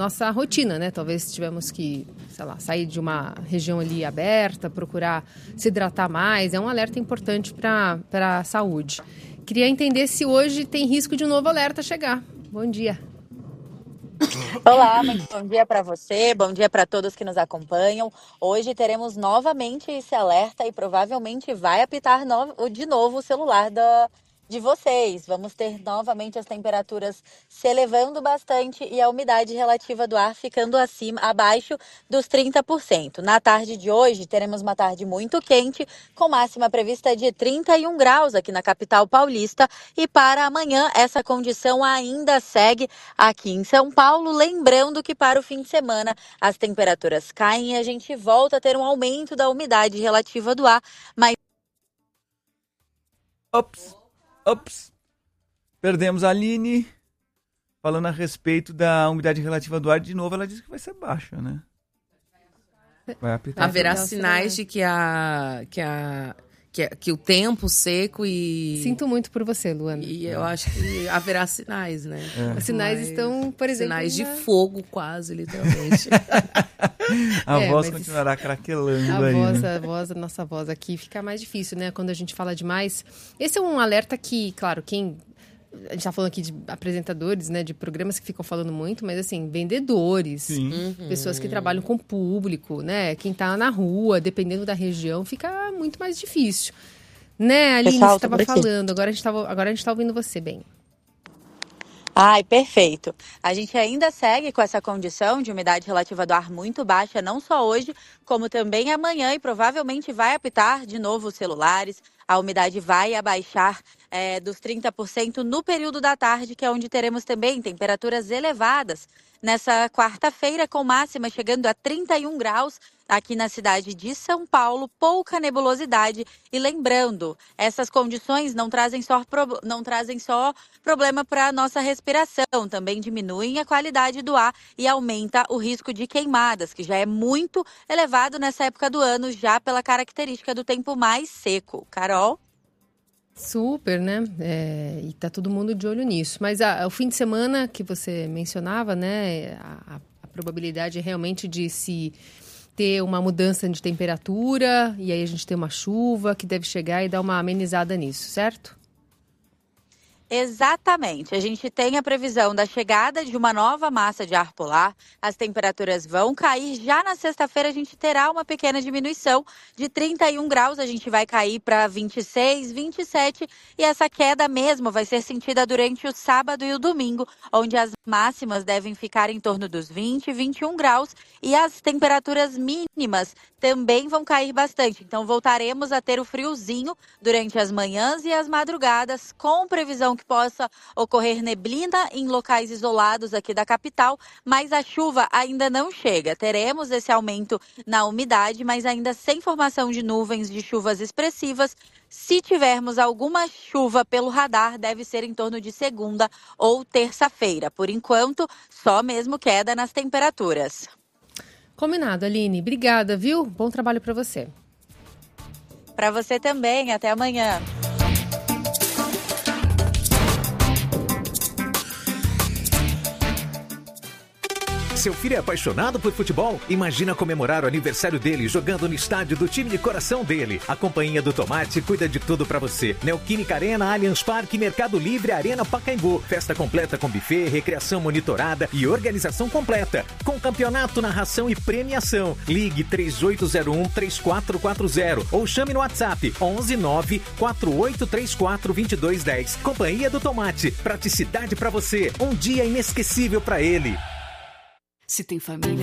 nossa rotina, né? Talvez tivemos que, sei lá, sair de uma região ali aberta, procurar se hidratar mais. É um alerta importante para a saúde. Queria entender se hoje tem risco de um novo alerta chegar. Bom dia. Olá, muito bom dia para você, bom dia para todos que nos acompanham. Hoje teremos novamente esse alerta e provavelmente vai apitar de novo o celular de vocês. Vamos ter novamente as temperaturas se elevando bastante e a umidade relativa do ar ficando abaixo dos 30%. Na tarde de hoje, teremos uma tarde muito quente, com máxima prevista de 31 graus aqui na capital paulista. E para amanhã, essa condição ainda segue aqui em São Paulo. Lembrando que para o fim de semana, as temperaturas caem e a gente volta a ter um aumento da umidade relativa do ar. Mas... Ops, perdemos a Aline falando a respeito da umidade relativa do ar. De novo, ela disse que vai ser baixa, né? Vai apitar. Haverá sinais de que o tempo seco e... Sinto muito por você, Luana. E eu acho que haverá sinais, né? Os sinais estão, por exemplo... Sinais de fogo, quase, literalmente. A voz continuará craquelando aí. A nossa voz aqui fica mais difícil, né? Quando a gente fala demais. Esse é um alerta que, claro, a gente tá falando aqui de apresentadores, né? De programas que ficam falando muito, mas assim, vendedores, pessoas que trabalham com público, né? Quem tá na rua, dependendo da região, fica muito mais difícil. Né, Aline, você estava falando, agora a gente tá ouvindo você bem. Ai, perfeito. A gente ainda segue com essa condição de umidade relativa do ar muito baixa, não só hoje, como também amanhã, e provavelmente vai apitar de novo os celulares. A umidade vai abaixar dos 30% no período da tarde, que é onde teremos também temperaturas elevadas. Nessa quarta-feira, com máxima chegando a 31 graus aqui na cidade de São Paulo, pouca nebulosidade. E lembrando, essas condições não trazem só problema para a nossa respiração, também diminuem a qualidade do ar e aumenta o risco de queimadas, que já é muito elevado nessa época do ano, já pela característica do tempo mais seco. Carol? Super, né? E tá todo mundo de olho nisso. Mas o fim de semana que você mencionava, né? A probabilidade é realmente de se ter uma mudança de temperatura e aí a gente ter uma chuva que deve chegar e dar uma amenizada nisso, certo? Exatamente. A gente tem a previsão da chegada de uma nova massa de ar polar. As temperaturas vão cair. Já na sexta-feira a gente terá uma pequena diminuição de 31 graus. A gente vai cair para 26, 27 e essa queda mesmo vai ser sentida durante o sábado e o domingo, onde as máximas devem ficar em torno dos 20, 21 graus e as temperaturas mínimas também vão cair bastante. Então voltaremos a ter o friozinho durante as manhãs e as madrugadas, com previsão que possa ocorrer neblina em locais isolados aqui da capital, mas a chuva ainda não chega. Teremos esse aumento na umidade, mas ainda sem formação de nuvens de chuvas expressivas. Se tivermos alguma chuva pelo radar, deve ser em torno de segunda ou terça-feira. Por enquanto, só mesmo queda nas temperaturas. Combinado, Aline. Obrigada, viu? Bom trabalho para você. Para você também. Até amanhã. Seu filho é apaixonado por futebol? Imagina comemorar o aniversário dele jogando no estádio do time de coração dele. A Companhia do Tomate cuida de tudo pra você. Neoquímica Arena, Allianz Parque, Mercado Livre, Arena Pacaembu. Festa completa com buffet, recreação monitorada e organização completa. Com campeonato, narração e premiação. Ligue 3801-3440 ou chame no WhatsApp 119-4834-2210. Companhia do Tomate. Praticidade pra você. Um dia inesquecível pra ele. Se tem família...